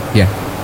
Ya,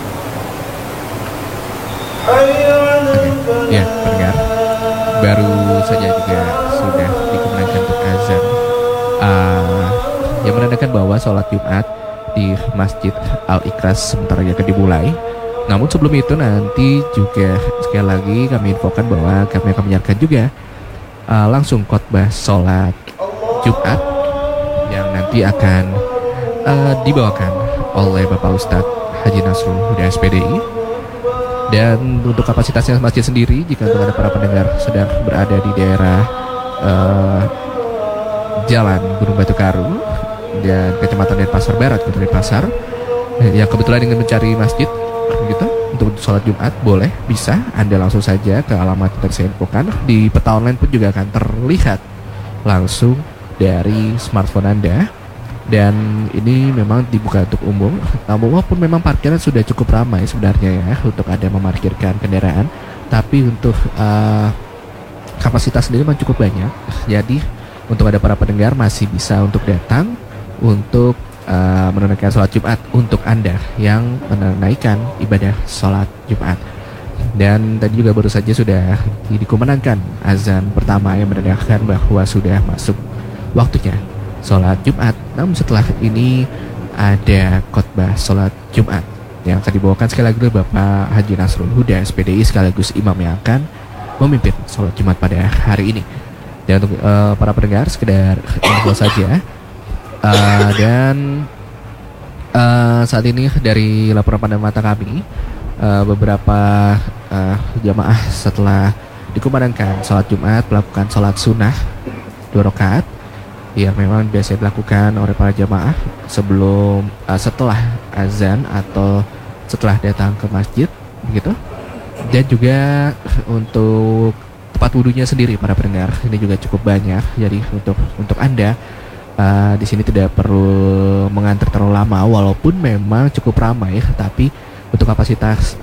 oke. Ya, pendengar. Baru saja juga sudah dikumandangkan untuk azan. Ah, yang menandakan bahwa sholat Jumat di Masjid Al-Ikhlas sebentar lagi akan dimulai. Namun sebelum itu nanti juga sekali lagi kami infokan bahwa kami akan menyiarkan juga langsung khotbah sholat Jumat yang nanti akan dibawakan oleh Bapak Ustadz Haji Nasrul Huda SPDI. Dan untuk kapasitasnya masjid sendiri, jika untuk ada para pendengar sedang berada di daerah Jalan Gunung Batu Karu dan Kecamatan Denpasar Barat, Kota Denpasar, yang kebetulan ingin mencari masjid gitu untuk sholat Jumat, boleh, bisa Anda langsung saja ke alamat yang tadi saya infokan. Di peta online pun juga akan terlihat langsung dari smartphone Anda. Dan ini memang dibuka untuk umum. Namun walaupun memang parkiran sudah cukup ramai sebenarnya ya untuk Anda memarkirkan kendaraan, tapi untuk kapasitas sendiri memang cukup banyak. Jadi untuk ada para pendengar masih bisa untuk datang untuk menunaikan sholat Jumat untuk Anda yang menunaikan ibadah sholat Jumat. Dan tadi juga baru saja sudah dikumandangkan azan pertama yang menandakan bahwa sudah masuk waktunya sholat Jumat. Namun setelah ini ada khotbah sholat Jumat yang akan dibawakan sekali lagi oleh Bapak Haji Nasrul Huda SPDI sekaligus imam yang akan memimpin sholat Jumat pada hari ini. Dan untuk para pendengar sekedar info saja. Dan saat ini dari laporan pandang mata kami, beberapa jamaah setelah dikumandangkan sholat Jumat melakukan sholat sunnah 2 rakaat yang memang biasa dilakukan oleh para jamaah sebelum setelah azan atau setelah datang ke masjid begitu. Dan juga untuk tempat wudhunya sendiri para pendengar ini juga cukup banyak. Jadi untuk Anda di sini tidak perlu mengantar terlalu lama walaupun memang cukup ramai, tapi untuk kapasitas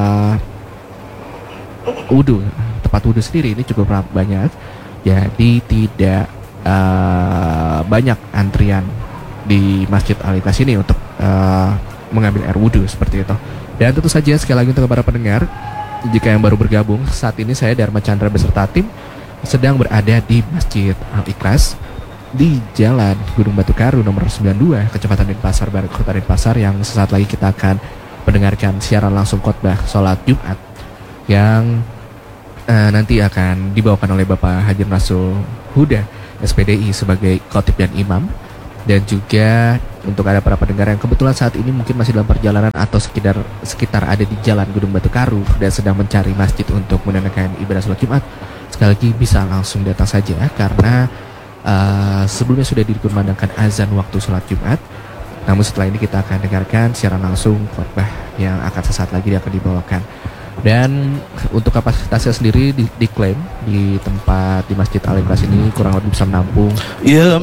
wudhu, tempat wudhu sendiri ini cukup banyak. Jadi tidak banyak antrian di Masjid Al-Ikhlas ini untuk mengambil air wudhu seperti itu. Dan tentu saja sekali lagi untuk para pendengar, jika yang baru bergabung, saat ini saya Dharma Chandra beserta tim sedang berada di Masjid Al-Ikhlas di Jalan Gunung Batu Karu nomor 92, Kecamatan Denpasar Barat, Kota Denpasar, yang sesaat lagi kita akan mendengarkan siaran langsung khotbah sholat Jumat yang nanti akan dibawakan oleh Bapak Haji Nasrul Huda SPDI sebagai khotib dan imam. Dan juga untuk ada para pendengar yang kebetulan saat ini mungkin masih dalam perjalanan atau sekitar ada di Jalan Gunung Batu Karu dan sedang mencari masjid untuk menunaikan ibadah sholat Jumat, sekali lagi bisa langsung datang saja karena sebelumnya sudah dikumandangkan azan waktu sholat Jumat. Namun setelah ini kita akan dengarkan siaran langsung khotbah yang akan sesaat lagi akan dibawakan. Dan untuk kapasitasnya sendiri diklaim di tempat di Masjid Al-Ikhlas ini kurang lebih bisa menampung